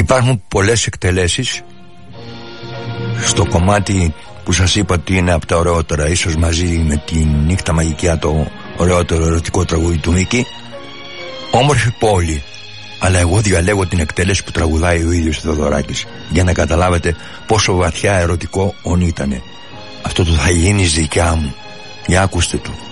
Υπάρχουν πολλές εκτελέσεις στο κομμάτι που σας είπα ότι είναι από τα ωραιότερα, ίσως μαζί με τη Νύχτα Μαγικιά το ωραιότερο ερωτικό τραγούδι του Μίκη. Όμορφη πόλη. Αλλά εγώ διαλέγω την εκτέλεση που τραγουδάει ο ίδιος ο Θεοδωράκης, για να καταλάβετε πόσο βαθιά ερωτικό όν ήτανε. Αυτό το θα γίνεις δικιά μου. Για άκουστε το.